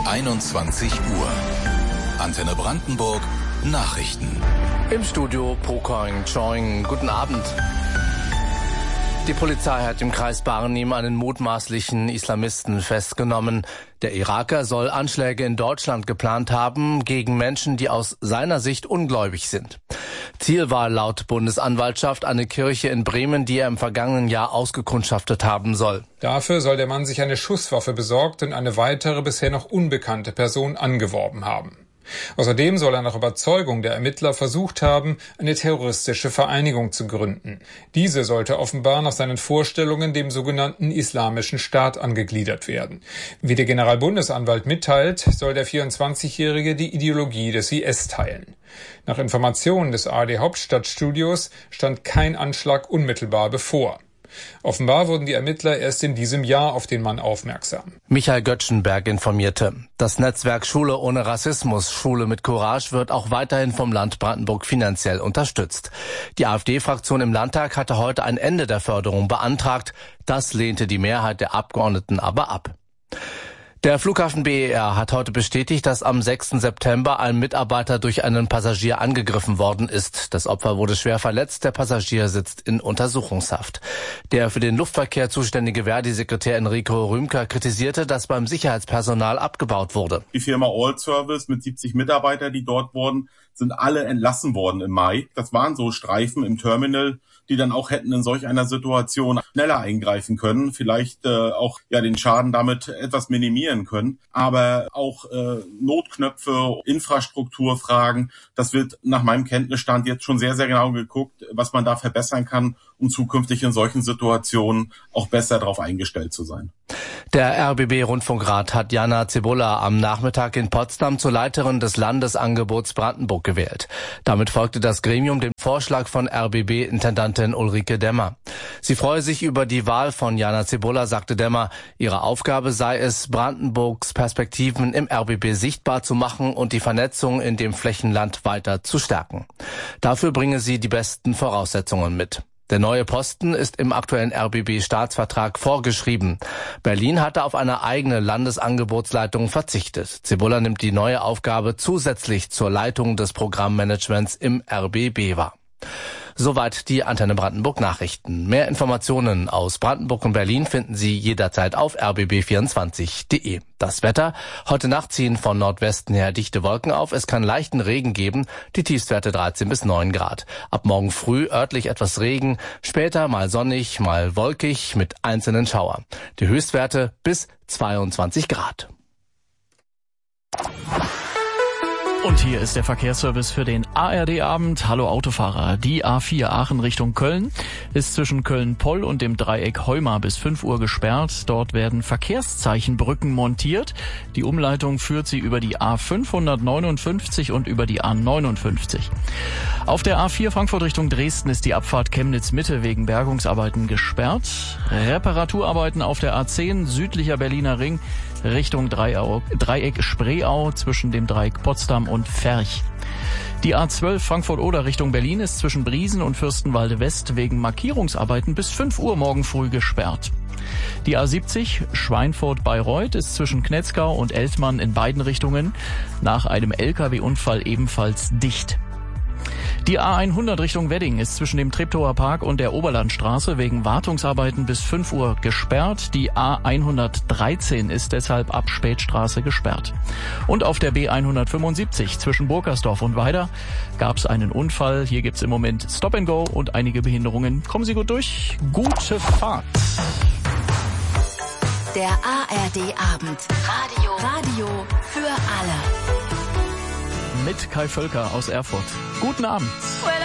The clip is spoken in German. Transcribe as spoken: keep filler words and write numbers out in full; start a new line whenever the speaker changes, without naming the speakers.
einundzwanzig Uhr. Antenne Brandenburg, Nachrichten.
Im Studio Pokoing Choing. Guten Abend. Die Polizei hat im Kreis Barnim einen mutmaßlichen Islamisten festgenommen. Der Iraker soll Anschläge in Deutschland geplant haben gegen Menschen, die aus seiner Sicht ungläubig sind. Ziel war laut Bundesanwaltschaft eine Kirche in Bremen, die er im vergangenen Jahr ausgekundschaftet haben soll.
Dafür soll der Mann sich eine Schusswaffe besorgt und eine weitere bisher noch unbekannte Person angeworben haben. Außerdem soll er nach Überzeugung der Ermittler versucht haben, eine terroristische Vereinigung zu gründen. Diese sollte offenbar nach seinen Vorstellungen dem sogenannten Islamischen Staat angegliedert werden. Wie der Generalbundesanwalt mitteilt, soll der vierundzwanzigjährige die Ideologie des I S teilen. Nach Informationen des A R D Hauptstadtstudios stand kein Anschlag unmittelbar bevor. Offenbar wurden die Ermittler erst in diesem Jahr auf den Mann aufmerksam.
Michael Göttschenberg informierte. Das Netzwerk Schule ohne Rassismus, Schule mit Courage, wird auch weiterhin vom Land Brandenburg finanziell unterstützt. Die AfD-Fraktion im Landtag hatte heute ein Ende der Förderung beantragt. Das lehnte die Mehrheit der Abgeordneten aber ab. Der Flughafen B E R hat heute bestätigt, dass am sechsten September ein Mitarbeiter durch einen Passagier angegriffen worden ist. Das Opfer wurde schwer verletzt, der Passagier sitzt in Untersuchungshaft. Der für den Luftverkehr zuständige Verdi-Sekretär Enrico Rümker kritisierte, dass beim Sicherheitspersonal abgebaut wurde.
Die Firma All Service mit siebzig Mitarbeitern, die dort wurden, sind alle entlassen worden im Mai. Das waren so Streifen im Terminal, die dann auch hätten in solch einer Situation schneller eingreifen können, vielleicht äh, auch ja den Schaden damit etwas minimieren können. Aber auch äh, Notknöpfe, Infrastrukturfragen, das wird nach meinem Kenntnisstand jetzt schon sehr, sehr genau geguckt, was man da verbessern kann, um zukünftig in solchen Situationen auch besser darauf eingestellt zu sein.
Der R B B-Rundfunkrat hat Jana Cebola am Nachmittag in Potsdam zur Leiterin des Landesangebots Brandenburg gewählt. Damit folgte das Gremium dem Vorschlag von R B B-Intendantin Ulrike Demmer. Sie freue sich über die Wahl von Jana Cebola, sagte Demmer. Ihre Aufgabe sei es, Brandenburgs Perspektiven im R B B sichtbar zu machen und die Vernetzung in dem Flächenland weiter zu stärken. Dafür bringe sie die besten Voraussetzungen mit. Der neue Posten ist im aktuellen R B B-Staatsvertrag vorgeschrieben. Berlin hatte auf eine eigene Landesangebotsleitung verzichtet. Cebola nimmt die neue Aufgabe zusätzlich zur Leitung des Programmmanagements im R B B wahr. Soweit die Antenne Brandenburg Nachrichten. Mehr Informationen aus Brandenburg und Berlin finden Sie jederzeit auf r b b vierundzwanzig punkt de. Das Wetter: Heute Nacht ziehen von Nordwesten her dichte Wolken auf. Es kann leichten Regen geben. Die Tiefstwerte dreizehn bis neun Grad. Ab morgen früh örtlich etwas Regen. Später mal sonnig, mal wolkig mit einzelnen Schauer. Die Höchstwerte bis zweiundzwanzig Grad.
Und hier ist der Verkehrsservice für den A R D-Abend. Hallo Autofahrer. Die A vier Aachen Richtung Köln ist zwischen Köln-Poll und dem Dreieck Heuma bis fünf Uhr gesperrt. Dort werden Verkehrszeichenbrücken montiert. Die Umleitung führt sie über die A fünfhundertneunundfünfzig und über die A neunundfünfzig. Auf der A vier Frankfurt Richtung Dresden ist die Abfahrt Chemnitz-Mitte wegen Bergungsarbeiten gesperrt. Reparaturarbeiten auf der A zehn südlicher Berliner Ring Richtung Dreieck Spreeau zwischen dem Dreieck Potsdam und Ferch. Die A zwölf Frankfurt-Oder Richtung Berlin ist zwischen Briesen und Fürstenwalde West wegen Markierungsarbeiten bis fünf Uhr morgen früh gesperrt. Die A siebzig Schweinfurt-Bayreuth ist zwischen Knetzgau und Eltmann in beiden Richtungen nach einem L K W-Unfall ebenfalls dicht. Die A hundert Richtung Wedding ist zwischen dem Treptower Park und der Oberlandstraße wegen Wartungsarbeiten bis fünf Uhr gesperrt. Die A hundertdreizehn ist deshalb ab Spätstraße gesperrt. Und auf der B hundertfünfundsiebzig zwischen Burkersdorf und Weida gab es einen Unfall. Hier gibt's im Moment Stop and Go und einige Behinderungen. Kommen Sie gut durch. Gute Fahrt.
Der A R D-Abend. Radio. Radio für alle.
Mit Kai Völker aus Erfurt. Guten Abend.